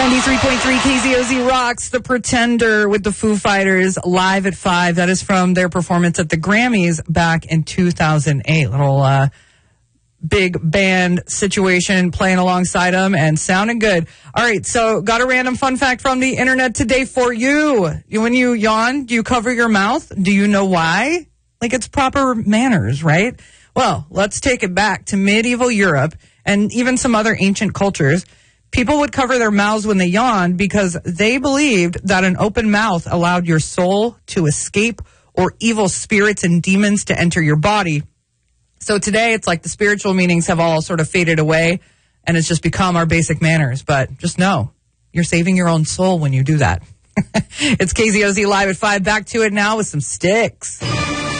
93.3 KZOZ rocks The Pretender with the Foo Fighters live at 5. That is from their performance at the Grammys back in 2008. Little big band situation playing alongside them and sounding good. All right, so got a random fun fact from the internet today for you. When you yawn, do you cover your mouth? Do you know why? Like, it's proper manners, right? Well, let's take it back to medieval Europe and even some other ancient cultures. People would cover their mouths when they yawned because they believed that an open mouth allowed your soul to escape or evil spirits and demons to enter your body. So today, it's like the spiritual meanings have all sort of faded away, and it's just become our basic manners. But just know, you're saving your own soul when you do that. It's KZOZ Live at 5. Back to it now with some Styx.